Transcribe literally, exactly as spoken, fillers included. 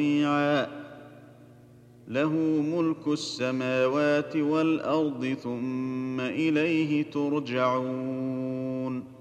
جميعا له ملك السماوات والأرض ثم إليه ترجعون